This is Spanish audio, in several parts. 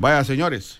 Vaya, señores.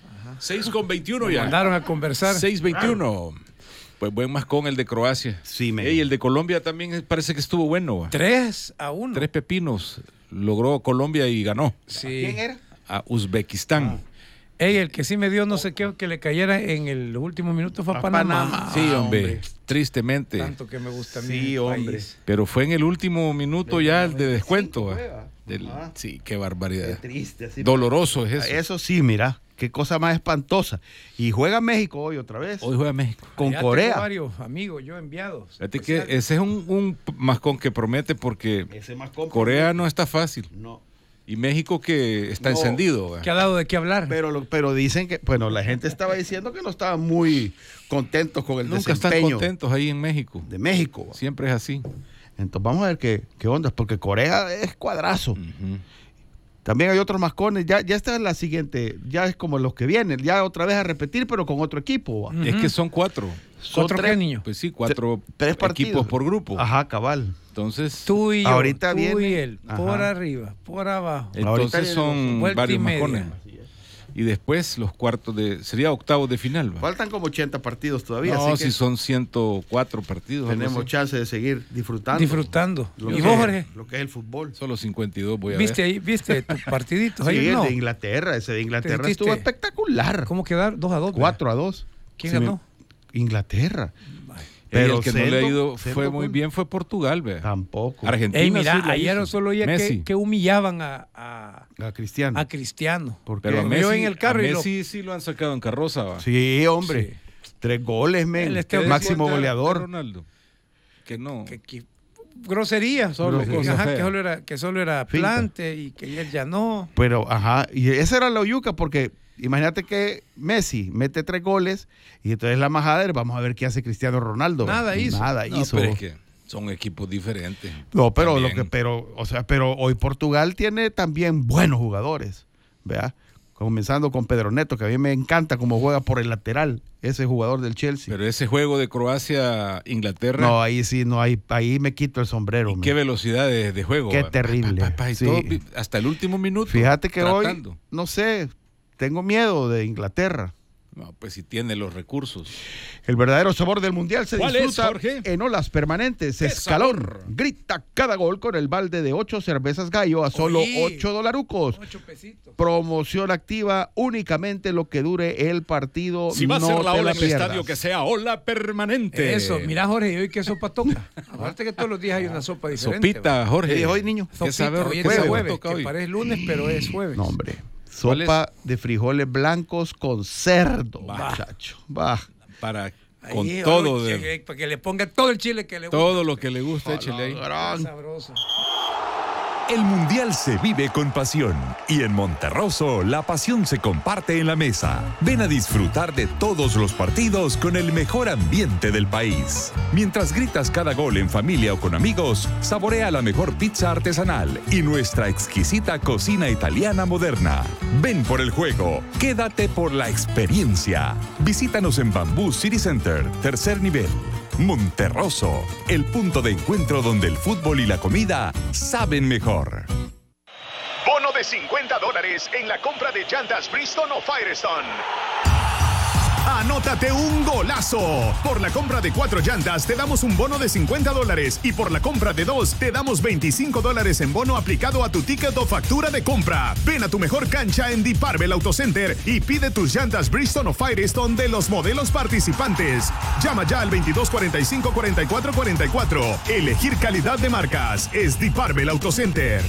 6:21 ya. Mandaron a conversar. 6:21. Pues buen mascón el de Croacia. Sí, Y el de Colombia también parece que estuvo bueno. 3-1. 3 pepinos logró Colombia y ganó. Sí. ¿Quién era? A Uzbekistán. Ey, el que sí me dio no sé qué que le cayera en el último minuto fue a Panamá. Sí, hombre. Tristemente. Tanto que me gusta a mí. Sí, el hombre. país. Pero fue en el último minuto ya el de descuento. juega. Sí, qué barbaridad. Qué triste. Así. Doloroso es eso. Eso sí, mira. Qué cosa más espantosa. Y juega México hoy otra vez. Hoy juega México. Con Ya Corea. tengo varios amigos yo enviados. Fíjate que ese es un mascón que promete porque Ese más complicado. Corea no está fácil. No. Y México que está No. encendido. ¿Qué ha dado de qué hablar? Pero dicen que, bueno, la gente estaba diciendo que no estaban muy contentos con el Nunca están desempeño contentos ahí en México. de México. Siempre es así. Entonces vamos a ver qué onda, porque Corea es cuadrazo. Ujú. También hay otros mascones. Ya esta es la siguiente, ya es como los que vienen, ya otra vez a repetir, pero con otro equipo. ¿va? Es que son 4. Son ¿Otro tres- qué, niño? Pues sí, 4 tres partidos equipos por grupo. Ajá, cabal. Entonces, Tú y yo, Ahorita tú viene- y él, por Ajá. arriba, por abajo. Ahorita entonces viene son vuelta y varios media. mascones. Y después los cuartos sería octavos de final. ¿va? Faltan como 80 partidos todavía, No, así que si son 104 partidos. algo tenemos así. chance de seguir disfrutando. Disfrutando. Lo ¿Y que vos, es- Jorge? Lo que es el fútbol. Solo 52 voy a ¿Viste ver. ahí, viste tus partiditos? Sí, Ayer el no. de Inglaterra, ese de Inglaterra ¿Te sentiste? estuvo espectacular. ¿Cómo quedaron? 2-2. 4-2. ¿Quién Sí, ganó? Inglaterra. Pero el que no le ha Sendo- ido Sendo fue muy con- bien fue Portugal. Vea. Tampoco. Argentina. Ey, mira, sí la ayer hizo. solo oía Messi. que humillaban a Cristiano. Cristiano. ¿Por Pero a qué? Me vio Messi, en el carro a y lo- Messi sí lo han sacado en carroza. ¿va? Sí, hombre. 3 goles, men. Él está- Máximo ¿Qué decía goleador. Ronaldo? Que no. Que grosería solo. Grosería. Ajá, Fea. que solo era Finta. plante y que él ya no. Pero, ajá. Y esa era la oyuca, porque imagínate que Messi mete 3 goles y entonces la majada era, vamos a ver qué hace Cristiano Ronaldo. Nada hizo. Nada No, hizo. pero es que son equipos diferentes. No, pero También. pero hoy Portugal tiene también buenos jugadores, ¿vea? Comenzando con Pedro Neto, que a mí me encanta cómo juega por el lateral, ese jugador del Chelsea. Pero ese juego de Croacia-Inglaterra, No, ahí sí, no, ahí me quito el sombrero. qué man. velocidad de juego. Qué va. terrible, Y sí. todo, hasta el último minuto. Fíjate que tratando. hoy, no sé, tengo miedo de Inglaterra. No, pues si tiene los recursos. El verdadero sabor del mundial se ¿Cuál es, disfruta Jorge? en olas permanentes. ¿Qué Escalón. sabor? Grita cada gol con el balde de 8 cervezas Gallo a solo Oye. $8. 8 pesitos. Promoción activa únicamente lo que dure el partido. Si va a no ser la te ola en el pierdas. estadio, que sea ola permanente. Eso, mira Jorge, ¿y hoy qué sopa toca? Aparte que todos los días hay una sopa diferente. Sopita, Jorge. ¿Qué hoy, niño? ¿Qué Sopita, saber? hoy ¿Qué es sabor jueves, toca que hoy? parece lunes, pero es jueves. No, hombre. ¿Cuál Sopa de frijoles blancos con cerdo, Va. muchacho. Va. Para Ahí, con oye, todo, para que le ponga todo el chile que le gusta. todo lo que le gusta, échele ahí. Gran. Sabroso. El Mundial se vive con pasión y en Monterroso la pasión se comparte en la mesa. Ven a disfrutar de todos los partidos con el mejor ambiente del país. Mientras gritas cada gol en familia o con amigos, saborea la mejor pizza artesanal y nuestra exquisita cocina italiana moderna. Ven por el juego, quédate por la experiencia. Visítanos en Bamboo City Center, tercer nivel. Monterroso, el punto de encuentro donde el fútbol y la comida saben mejor. Bono de $50 en la compra de llantas Bridgestone o Firestone. Anótate un golazo. Por la compra de 4 llantas te damos un bono de $50 y por la compra de 2 te damos $25 en bono aplicado a tu ticket o factura de compra. Ven a tu mejor cancha en Deep Arbel Auto Center y pide tus llantas Bridgestone o Firestone de los modelos participantes. Llama ya al 2245-4444. Elegir calidad de marcas es Deep Arbel Auto Center.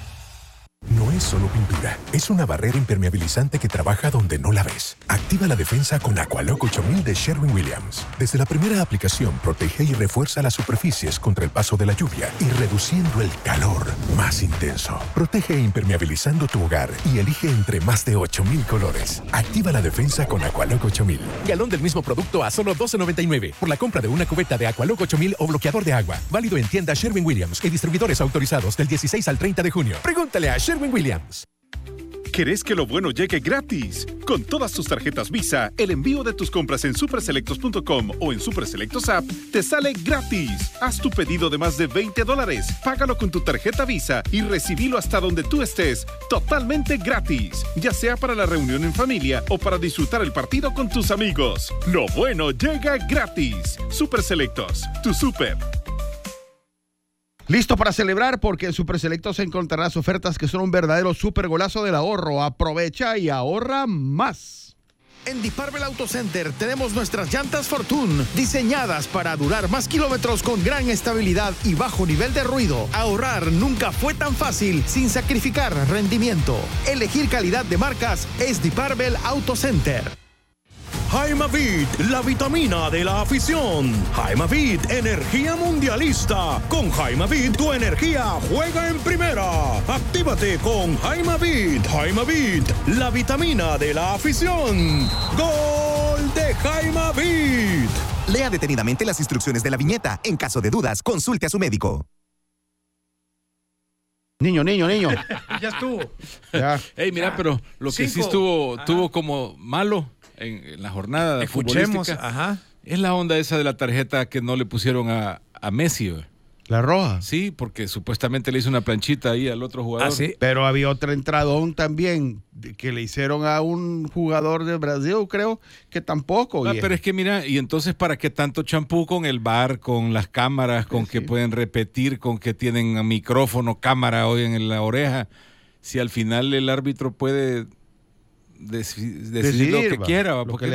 No es solo pintura, es una barrera impermeabilizante que trabaja donde no la ves. Activa la defensa con Aqualock 8000 de Sherwin-Williams. Desde la primera aplicación, protege y refuerza las superficies contra el paso de la lluvia y reduciendo el calor más intenso. Protege impermeabilizando tu hogar y elige entre más de 8000 colores. Activa la defensa con Aqualock 8000. Galón del mismo producto a solo $12.99 por la compra de una cubeta de Aqualock 8000 o bloqueador de agua. Válido en tiendas Sherwin-Williams y distribuidores autorizados del 16 al 30 de junio. Pregúntale a Sherwin-Williams. ¿Querés que lo bueno llegue gratis? Con todas tus tarjetas Visa, el envío de tus compras en superselectos.com o en Superselectos App te sale gratis. Haz tu pedido de más de $20, págalo con tu tarjeta Visa y recibilo hasta donde tú estés, totalmente gratis, ya sea para la reunión en familia o para disfrutar el partido con tus amigos. Lo bueno llega gratis. Superselectos, tu super. Listo para celebrar porque en Super Selectos encontrarás ofertas que son un verdadero super golazo del ahorro. Aprovecha y ahorra más. En Disparbel Auto Center tenemos nuestras llantas Fortune, diseñadas para durar más kilómetros con gran estabilidad y bajo nivel de ruido. Ahorrar nunca fue tan fácil sin sacrificar rendimiento. Elegir calidad de marcas es Disparbel Auto Center. Jaimavit, la vitamina de la afición. Jaimavit, energía mundialista. Con Jaimavit, tu energía juega en primera. Actívate con Jaimavit. Jaimavit, la vitamina de la afición. ¡Gol de Jaimavit! Lea detenidamente las instrucciones de la viñeta. En caso de dudas, consulte a su médico. Niño. Ya estuvo. Ya. Ey, mira, pero lo que sí tuvo como malo en la jornada futbolística, ajá, es la onda esa de la tarjeta que no le pusieron a Messi, güey. La roja. Sí, porque supuestamente le hizo una planchita ahí al otro jugador. Ah, sí. Pero había otro entradón también que le hicieron a un jugador de Brasil, creo, que tampoco. Pero es que mira, y entonces ¿para qué tanto champú con el VAR, con las cámaras, con que pueden repetir, con que tienen micrófono, cámara hoy en la oreja? Si al final el árbitro puede decidir lo que quiera, porque